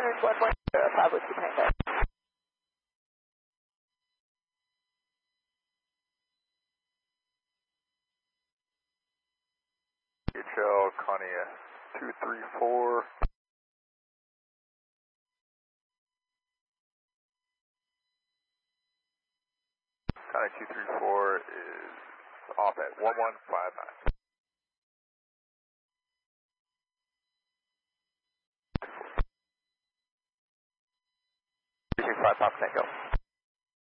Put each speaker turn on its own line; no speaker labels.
Owners 110, 502 Tango.
HL Connie 234. Connie 234 is off at 1159.
365 Papa Tango.